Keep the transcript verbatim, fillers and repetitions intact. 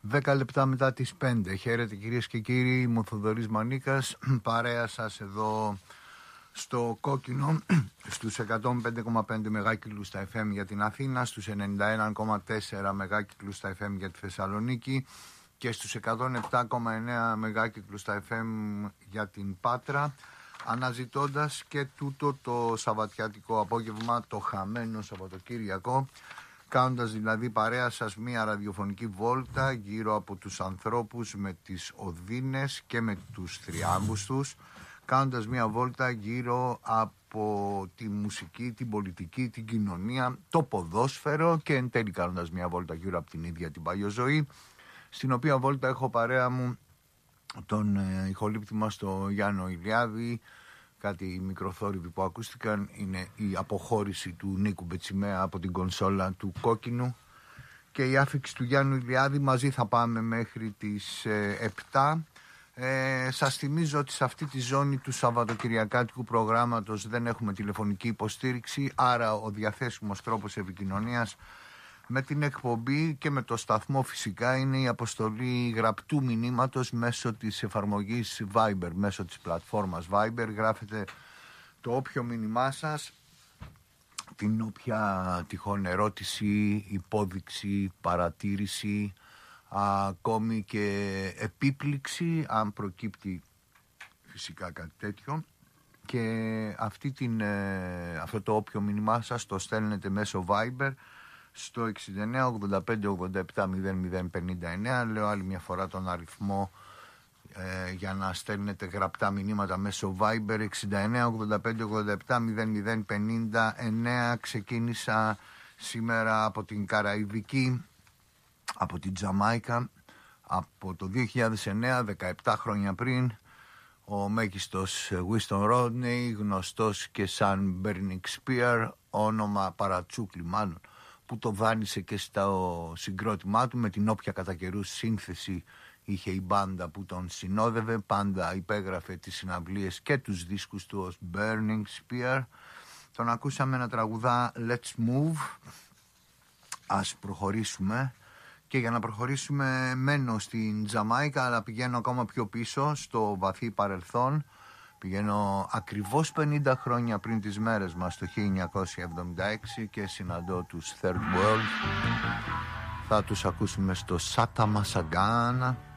δέκα λεπτά μετά τις πέντε. Χαίρετε κυρίες και κύριοι, είμαι ο Θοδωρής Μανίκας. Παρέα σας εδώ στο Κόκκινο, στους εκατόν πέντε κόμμα πέντε μεγάκυκλους στα εφ εμ για την Αθήνα, στους ενενήντα ένα κόμμα τέσσερα μεγάκυκλους στα εφ εμ για τη Θεσσαλονίκη και στους εκατόν επτά κόμμα εννέα μεγάκυκλους στα εφ εμ για την Πάτρα, αναζητώντας και τούτο το σαββατιάτικο απόγευμα, το χαμένο Σαββατοκύριακο, κάνοντας δηλαδή παρέα σας μία ραδιοφωνική βόλτα γύρω από τους ανθρώπους με τις οδύνες και με τους θριάμβους τους, κάνοντας μία βόλτα γύρω από τη μουσική, την πολιτική, την κοινωνία, το ποδόσφαιρο και εν τέλει κάνοντας μία βόλτα γύρω από την ίδια την παλιοζωή, στην οποία βόλτα έχω παρέα μου τον ε, ηχολήπτη μας, το Γιάννο Ηλιάδη. Κάτι μικροθόρυβοι που ακούστηκαν είναι η αποχώρηση του Νίκου Μπετσιμέα από την κονσόλα του Κόκκινου και η άφηξη του Γιάννου Ηλιάδη. Μαζί θα πάμε μέχρι τις ε, επτά. Ε, σας θυμίζω ότι σε αυτή τη ζώνη του Σαββατοκυριακάτικου προγράμματος δεν έχουμε τηλεφωνική υποστήριξη, άρα ο διαθέσιμος τρόπος επικοινωνίας με την εκπομπή και με το σταθμό φυσικά είναι η αποστολή γραπτού μηνύματος μέσω της εφαρμογής Viber, μέσω της πλατφόρμας Viber. Γράφετε το όποιο μήνυμά σας, την όποια τυχόν ερώτηση, υπόδειξη, παρατήρηση, ακόμη και επίπληξη, αν προκύπτει φυσικά κάτι τέτοιο. Και αυτή την, αυτό το όποιο μήνυμά σας το στέλνετε μέσω Viber στο εξήντα εννέα ογδόντα πέντε ογδόντα επτά μηδέν μηδέν πενήντα εννέα. Λέω άλλη μια φορά τον αριθμό ε, για να στέλνετε γραπτά μηνύματα μέσω Viber, εξήντα εννέα ογδόντα πέντε ογδόντα επτά μηδέν μηδέν πενήντα εννέα. Ξεκίνησα σήμερα από την Καραϊβική, από την Τζαμάικα, από το δύο χιλιάδες εννέα, δεκαεπτά χρόνια πριν. Ο μέγιστος Winston Rodney, γνωστός και σαν Burning Spear, όνομα παρατσούκλι μάλλον, που το δάνεισε και στο συγκρότημά του, με την όποια κατά καιρούς σύνθεση είχε η μπάντα που τον συνόδευε. Πάντα υπέγραφε τις συναυλίες και τους δίσκους του ως Burning Spear. Τον ακούσαμε να τραγουδά Let's Move. Ας προχωρήσουμε. Και για να προχωρήσουμε μένω στην Τζαμάικα, αλλά πηγαίνω ακόμα πιο πίσω στο βαθύ παρελθόν. Πηγαίνω ακριβώς πενήντα χρόνια πριν τις μέρες μας, το χίλια εννιακόσια εβδομήντα έξι, και συναντώ τους Third World. Θα τους ακούσουμε στο Σάτα Μασαγκάνα.